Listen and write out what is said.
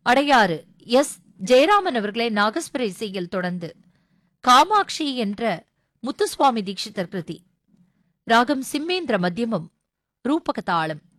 Adyar S. Jayaraman அவர்களே நாகஸ்வர இசையில் தொடர்ந்து காமாட்சி என்ற முத்துசுவாமி தீட்சிதர் கிருதி. ராகம் சிம்மேந்திர மத்தியமம், ரூபக தாளம்.